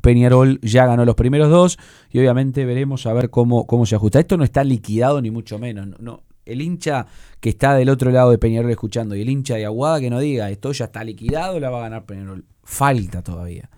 Peñarol ya ganó los primeros 2 y obviamente veremos a ver cómo se ajusta. Esto no está liquidado ni mucho menos. No, el hincha que está del otro lado de Peñarol escuchando y el hincha de Aguada que no diga esto ya está liquidado, la va a ganar Peñarol. Falta todavía.